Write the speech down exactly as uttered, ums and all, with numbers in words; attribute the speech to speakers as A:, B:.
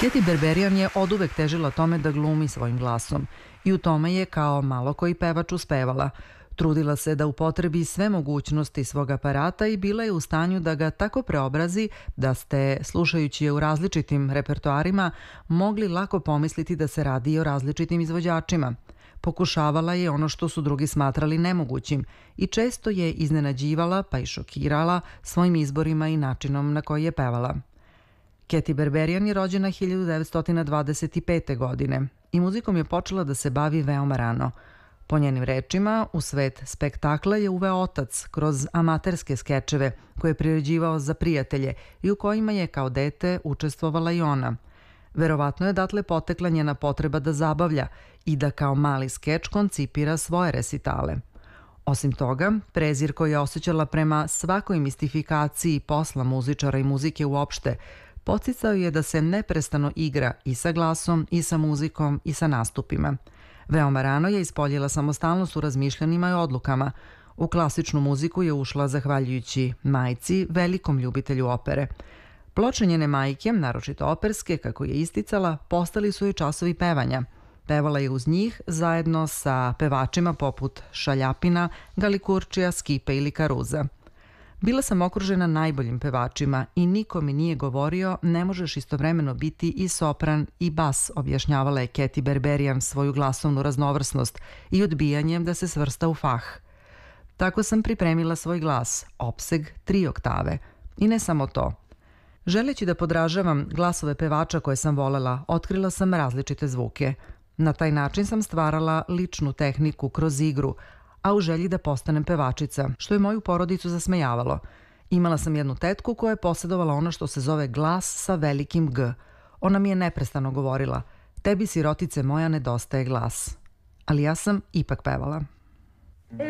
A: Katy Berberian je oduvek težila tome da glumi svojim glasom i u tome je kao malo koji pevač uspevala. Trudila se da upotrebi sve mogućnosti svog aparata i bila je u stanju da ga tako preobrazi da ste, slušajući je u različitim repertoarima, mogli lako pomisliti da se radi i o različitim izvođačima. Pokušavala je ono što su drugi smatrali nemogućim i često je iznenađivala pa i šokirala svojim izborima i načinom na koji je pevala. Katy Berberian je rođena hiljadu devetsto dvadeset pete. godine i muzikom je počela da se bavi veoma rano. Po njenim rečima, u svet spektakla je uveo otac kroz amaterske skečeve koje je priređivao za prijatelje i u kojima je kao dete učestvovala i ona. Verovatno je odatle potekla njena potreba da zabavlja i da kao mali skeč koncipira svoje resitale. Osim toga, prezir koji je osjećala prema svakoj mistifikaciji posla muzičara i muzike uopšte, podsticao je da se neprestano igra i sa glasom, i sa muzikom, i sa nastupima. Veoma rano je ispoljila samostalnost u razmišljanjima i odlukama. U klasičnu muziku je ušla zahvaljujući majci, velikom ljubitelju opere. Ploče njene majke, naročito operske, kako je isticala, postali su joj časovi pevanja. Pevala je uz njih zajedno sa pevačima poput Šaljapina, Galikurčija, Skipe ili Karuza. Bila sam okružena najboljim pevačima i niko mi nije govorio ne možeš istovremeno biti i sopran i bas, objašnjavala je Katy Berberian svoju glasovnu raznovrsnost i odbijanjem da se svrsta u fah. Tako sam pripremila svoj glas, opseg tri oktave. I ne samo to. Želeći da podražavam glasove pevača koje sam volela, otkrila sam različite zvuke. Na taj način sam stvarala ličnu tehniku kroz igru, a u želji da postanem pevačica, što je moju porodicu zasmejavalo. Imala sam jednu tetku koja je posjedovala ono što se zove glas sa velikim G. Ona mi je neprestano govorila, tebi sirotice moja nedostaje glas. Ali ja sam ipak pevala.